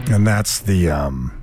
And that's the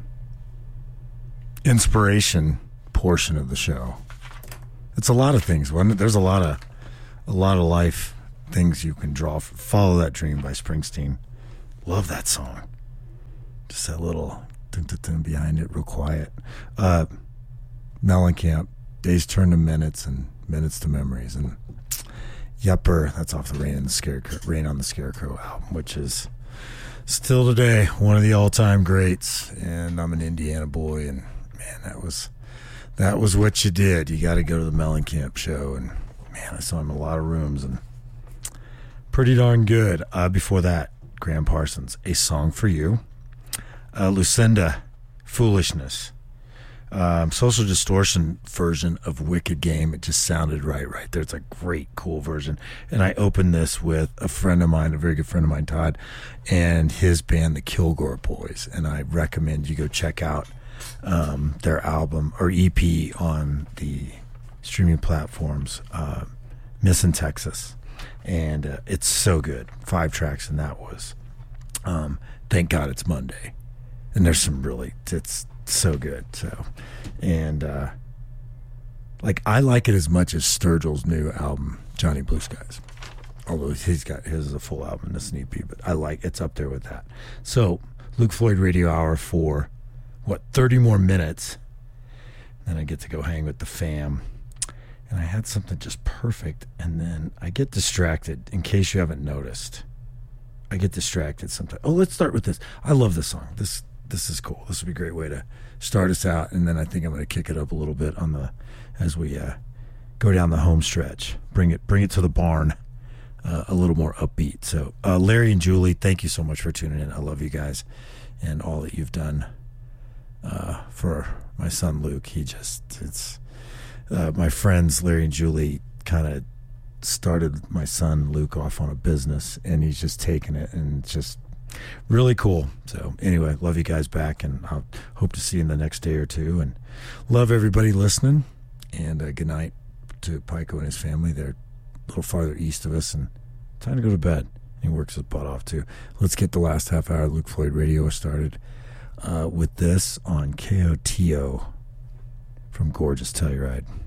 inspiration portion of the show. It's a lot of things, wasn't it? There's a lot of life things you can draw from. Follow That Dream by Springsteen. Love that song. Just that little dun-dun-dun behind it, real quiet. Mellencamp, Days Turn to Minutes and Minutes to Memories. And Yupper, that's off the Rain on the Scarecrow album, which is still today one of the all-time greats. And I'm an Indiana boy, and man, that was what you did. You got to go to the Mellencamp show, and man, I saw him in a lot of rooms, and pretty darn good. Before that, Graham Parsons, A Song for You. Lucinda, Foolishness. Social Distortion version of Wicked Game. It just sounded right there. It's a great, cool version. And I opened this with a friend of mine, a very good friend of mine, Todd, and his band, the Kilgore Boys. And I recommend you go check out their album or EP on the streaming platforms, Missin' Texas. And it's so good. 5 tracks, and that was Thank God It's Monday. And there's some really, it's so good. So, and I like it as much as Sturgill's new album, Johnny Blue Skies. Although his is a full album, this an EP, but it's up there with that. So, Luke Floyd Radio Hour for 30 more minutes. Then I get to go hang with the fam. And I had something just perfect, and then I get distracted, in case you haven't noticed. I get distracted sometimes. Oh, let's start with this. I love this song. This is cool. This would be a great way to start us out, and then I think I'm going to kick it up a little bit as we go down the home stretch. Bring it to the barn a little more upbeat. So, Larry and Julie, thank you so much for tuning in. I love you guys and all that you've done for my son Luke. My friends Larry and Julie kind of started my son Luke off on a business, and he's just taken it, and it's just really cool. So anyway, love you guys back, and I hope to see you in the next day or two, and love everybody listening, and good night to Pico and his family. They're a little farther east of us, and time to go to bed. He works his butt off too. Let's get the last half hour of Luke Floyd Radio started with this on KOTO from Gorgeous Telluride.